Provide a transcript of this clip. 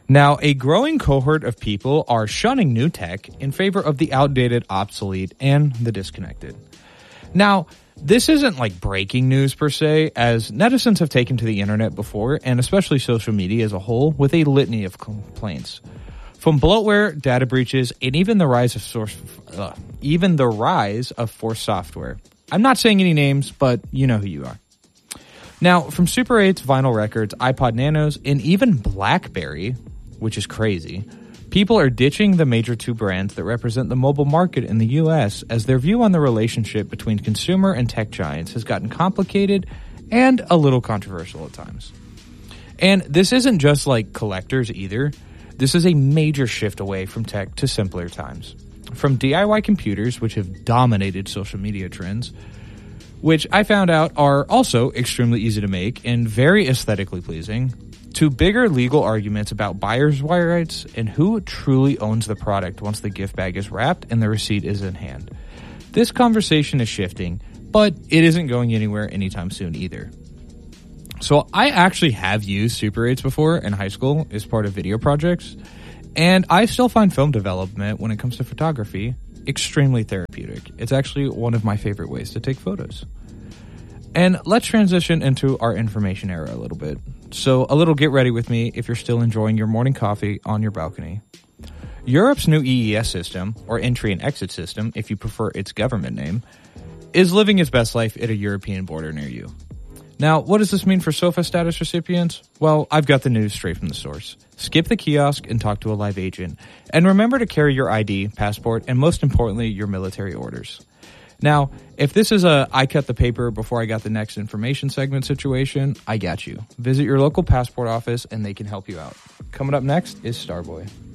Now, a growing cohort of people are shunning new tech in favor of the outdated, obsolete, and the disconnected. Now, this isn't like breaking news per se, as netizens have taken to the internet before, and especially social media as a whole, with a litany of complaints. From bloatware, data breaches, and even the rise of forced software. I'm not saying any names, but you know who you are. Now, from Super 8s, vinyl records, iPod Nanos, and even BlackBerry, which is crazy, people are ditching the major two brands that represent the mobile market in the U.S. as their view on the relationship between consumer and tech giants has gotten complicated and a little controversial at times. And this isn't just like collectors either. This is a major shift away from tech to simpler times. From DIY computers, which have dominated social media trends, which I found out are also extremely easy to make and very aesthetically pleasing, to bigger legal arguments about buyer's rights and who truly owns the product once the gift bag is wrapped and the receipt is in hand. This conversation is shifting, but it isn't going anywhere anytime soon either. So I actually have used Super 8s before in high school as part of video projects, and I still find film development when it comes to photography extremely therapeutic. It's actually one of my favorite ways to take photos. And let's transition into our information era a little bit. So a little get ready with me if you're still enjoying your morning coffee on your balcony. Europe's new EES system, or entry and exit system if you prefer its government name, is living its best life at a European border near you. Now, what does this mean for SOFA status recipients? Well, I've got the news straight from the source. Skip the kiosk and talk to a live agent. And remember to carry your ID, passport, and most importantly, your military orders. Now, if this is a I cut the paper before I got the next information segment situation, I got you. Visit your local passport office and they can help you out. Coming up next is Starboy.